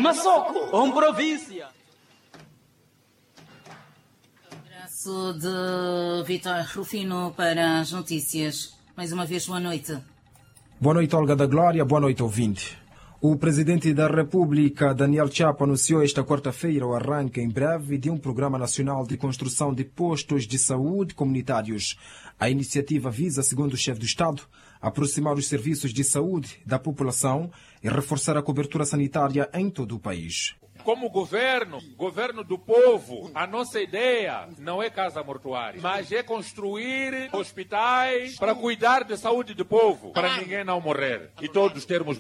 Maçoco, província. Abraço de Vitor Rufino para as notícias. Mais uma vez, boa noite. Boa noite, Olga da Glória. Boa noite, ouvinte. O presidente da República, Daniel Chapo, anunciou esta quarta-feira o arranque em breve de um programa nacional de construção de postos de saúde comunitários. A iniciativa visa, segundo o chefe do Estado, aproximar os serviços de saúde da população e reforçar a cobertura sanitária em todo o país. Como governo do povo, a nossa ideia não é casa mortuária, mas é construir hospitais para cuidar da saúde do povo, para ninguém não morrer e todos termos